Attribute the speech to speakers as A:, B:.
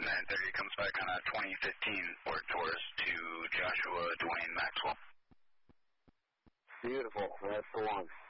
A: 930 comes back on a 2015 Ford Taurus to Joshua Dwayne Maxwell.
B: Beautiful. That's the one.